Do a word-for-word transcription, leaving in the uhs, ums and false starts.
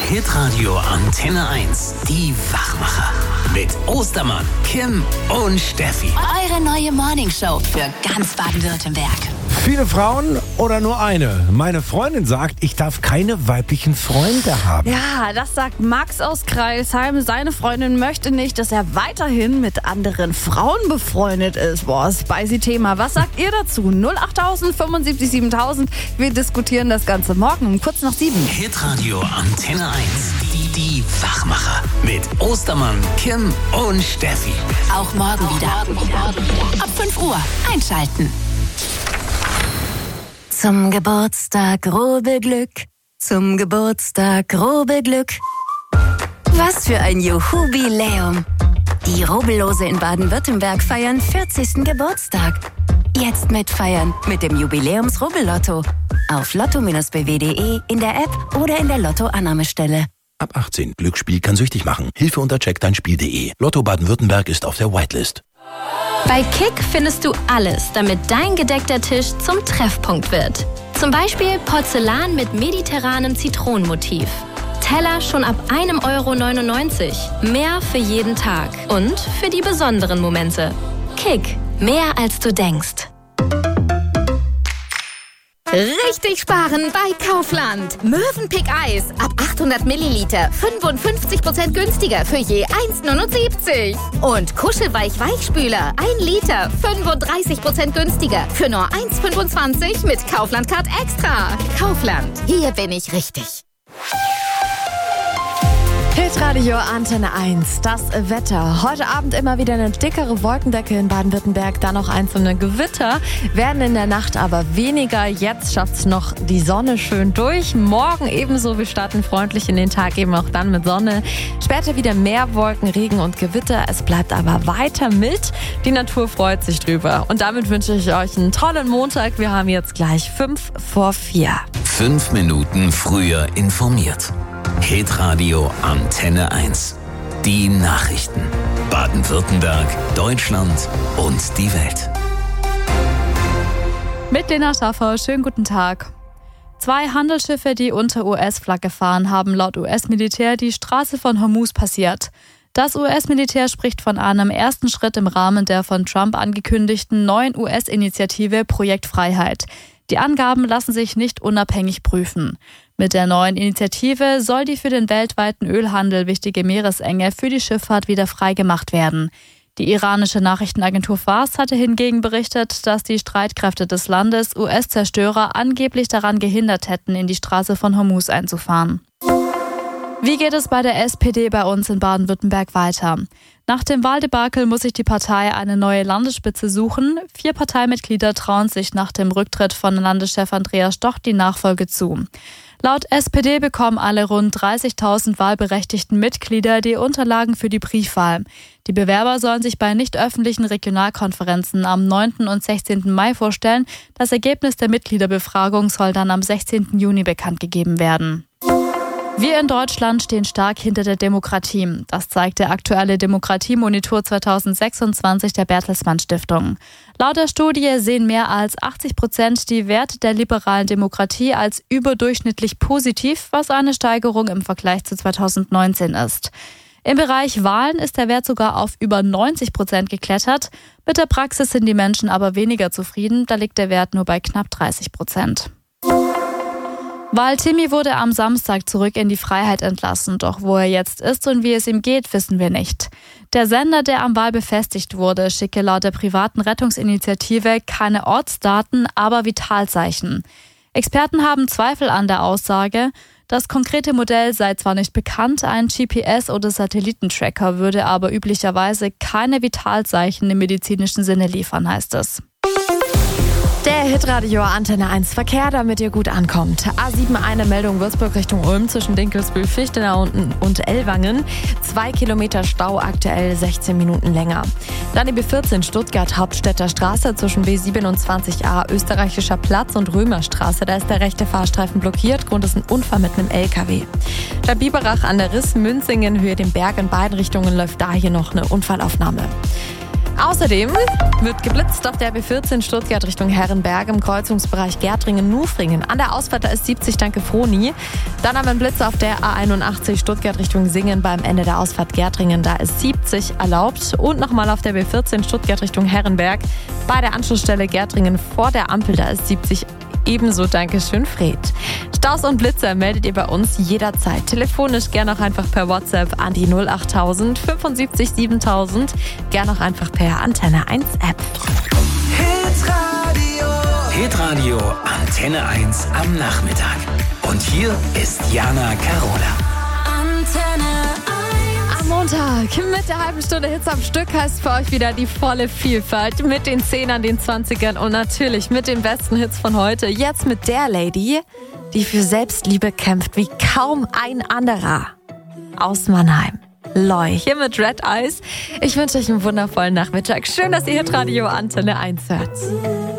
Hitradio Antenne eins, die Wachmacher. Mit Ostermann, Kim und Steffi. Eure neue Morningshow für ganz Baden-Württemberg. Viele Frauen oder nur eine? Meine Freundin sagt, ich darf keine weiblichen Freunde haben. Ja, das sagt Max aus Kreilsheim. Seine Freundin möchte nicht, dass er weiterhin mit anderen Frauen befreundet ist. Boah, spicy Thema. Was sagt ihr dazu? null acht tausend fünfundsiebzig siebentausend. Wir diskutieren das Ganze morgen um kurz nach sieben. Hitradio Antenne eins, die, die Wachmacher. Mit Ostermann, Kim und Steffi. Auch morgen wieder. Ab fünf Uhr einschalten. Zum Geburtstag Rubbelglück, zum Geburtstag Rubbelglück. Was für ein Jubiläum! Die Rubbellose in Baden-Württemberg feiern vierzigsten Geburtstag. Jetzt mitfeiern mit dem Jubiläums-Rubbellotto. Auf lotto Bindestrich b w punkt d e, in der App oder in der Lotto-Annahmestelle. Ab achtzehn. Glücksspiel kann süchtig machen. Hilfe unter check dein Spiel punkt d e. Lotto Baden-Württemberg ist auf der Whitelist. Bei Kick findest du alles, damit dein gedeckter Tisch zum Treffpunkt wird. Zum Beispiel Porzellan mit mediterranem Zitronenmotiv. Teller schon ab ein Euro neunundneunzig. Mehr für jeden Tag und für die besonderen Momente. Kick, mehr als du denkst. Richtig sparen bei Kaufland. Mövenpick Eis ab achthundert Milliliter fünfundfünfzig Prozent günstiger für je eins neunundsiebzig. Und Kuschelweich Weichspüler ein Liter fünfunddreißig Prozent günstiger für nur eins fünfundzwanzig mit Kaufland Card Extra. Kaufland, hier bin ich richtig. Hitradio Antenne eins, das Wetter. Heute Abend immer wieder eine dickere Wolkendecke in Baden-Württemberg, dann noch einzelne Gewitter, werden in der Nacht aber weniger. Jetzt schafft es noch die Sonne schön durch. Morgen ebenso, wir starten freundlich in den Tag, eben auch dann mit Sonne. Später wieder mehr Wolken, Regen und Gewitter. Es bleibt aber weiter mild. Die Natur freut sich drüber. Und damit wünsche ich euch einen tollen Montag. Wir haben jetzt gleich fünf vor vier. Fünf Minuten früher informiert. Hitradio Antenne eins. Die Nachrichten. Baden-Württemberg, Deutschland und die Welt. Mit Lena Schaffer, schönen guten Tag. Zwei Handelsschiffe, die unter U S-Flagge fahren, haben laut U S-Militär die Straße von Hormuz passiert. Das U S-Militär spricht von einem ersten Schritt im Rahmen der von Trump angekündigten neuen U S-Initiative Projekt Freiheit. Die Angaben lassen sich nicht unabhängig prüfen. Mit der neuen Initiative soll die für den weltweiten Ölhandel wichtige Meeresenge für die Schifffahrt wieder freigemacht werden. Die iranische Nachrichtenagentur Fars hatte hingegen berichtet, dass die Streitkräfte des Landes U S-Zerstörer angeblich daran gehindert hätten, in die Straße von Hormuz einzufahren. Wie geht es bei der S P D bei uns in Baden-Württemberg weiter? Nach dem Wahldebakel muss sich die Partei eine neue Landesspitze suchen. Vier Parteimitglieder trauen sich nach dem Rücktritt von Landeschef Andreas Stoch die Nachfolge zu. Laut S P D bekommen alle rund dreißigtausend wahlberechtigten Mitglieder die Unterlagen für die Briefwahl. Die Bewerber sollen sich bei nicht öffentlichen Regionalkonferenzen am neunten und sechzehnten Mai vorstellen. Das Ergebnis der Mitgliederbefragung soll dann am sechzehnten Juni bekannt gegeben werden. Wir in Deutschland stehen stark hinter der Demokratie. Das zeigt der aktuelle Demokratiemonitor zweitausendsechsundzwanzig der Bertelsmann Stiftung. Laut der Studie sehen mehr als achtzig Prozent die Werte der liberalen Demokratie als überdurchschnittlich positiv, was eine Steigerung im Vergleich zu zweitausendneunzehn ist. Im Bereich Wahlen ist der Wert sogar auf über neunzig Prozent geklettert. Mit der Praxis sind die Menschen aber weniger zufrieden. Da liegt der Wert nur bei knapp dreißig Prozent. Waltimi wurde am Samstag zurück in die Freiheit entlassen, doch wo er jetzt ist und wie es ihm geht, wissen wir nicht. Der Sender, der am Wal befestigt wurde, schicke laut der privaten Rettungsinitiative keine Ortsdaten, aber Vitalzeichen. Experten haben Zweifel an der Aussage. Das konkrete Modell sei zwar nicht bekannt, ein G P S- oder Satellitentracker würde aber üblicherweise keine Vitalzeichen im medizinischen Sinne liefern, heißt es. Der Hitradio Antenne eins Verkehr, damit ihr gut ankommt. A sieben, eine Meldung Würzburg Richtung Ulm zwischen Dinkelsbühl, Fichtenau und Ellwangen. Zwei Kilometer Stau, aktuell sechzehn Minuten länger. Dann die B vierzehn Stuttgart Hauptstädter Straße zwischen B siebenundzwanzig a Österreichischer Platz und Römerstraße. Da ist der rechte Fahrstreifen blockiert. Grund ist ein Unfall mit einem L K W. Stadt Biberach an der Riss, Münzingen, Höhe den Berg in beiden Richtungen läuft da hier noch eine Unfallaufnahme. Außerdem wird geblitzt auf der B vierzehn Stuttgart Richtung Herrenberg im Kreuzungsbereich Gärtringen-Nufringen. An der Ausfahrt, da ist siebzig, danke Froni. Dann haben wir einen Blitz auf der A einundachtzig Stuttgart Richtung Singen beim Ende der Ausfahrt Gärtringen. Da ist siebzig erlaubt. Und nochmal auf der B vierzehn Stuttgart Richtung Herrenberg bei der Anschlussstelle Gärtringen vor der Ampel. Da ist siebzig ebenso, Dankeschön, Fred. Staus und Blitzer meldet ihr bei uns jederzeit. Telefonisch gern auch einfach per WhatsApp an die null achttausend fünfundsiebzig siebentausend. Gern auch einfach per Antenne eins App. Hitradio. Hitradio Antenne eins am Nachmittag. Und hier ist Jana Carola. Antenne Am Montag mit der halben Stunde Hits am Stück heißt für euch wieder die volle Vielfalt mit den Zehnern, den Zwanzigern und natürlich mit den besten Hits von heute. Jetzt mit der Lady, die für Selbstliebe kämpft wie kaum ein anderer. Aus Mannheim. Loi, hier mit Red Eyes. Ich wünsche euch einen wundervollen Nachmittag. Schön, dass ihr Hitradio Antenne eins hört.